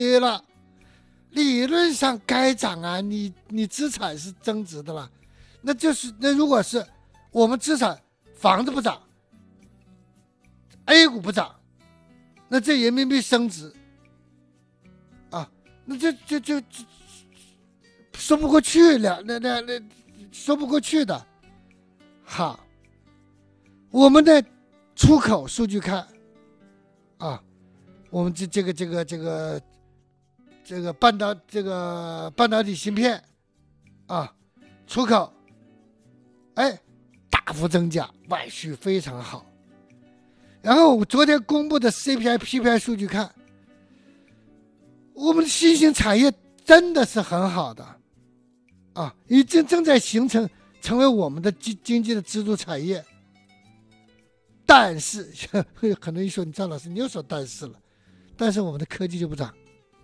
了，理论上该涨啊，你资产是增值的了，那如果是我们资产房子不涨 ，A 股不涨，那这人民币升值啊，那这说不过去了，那说不过去的。好，我们的出口数据看啊，我们这个半导体芯片啊，出口大幅增加，外需非常好。然后我昨天公布的 CPI、PPI 数据看，我们的新兴产业真的是很好的啊，已经正在成为我们的经济的支柱产业。但是可能一说你赵老师你又说但是了，但是我们的科技就不涨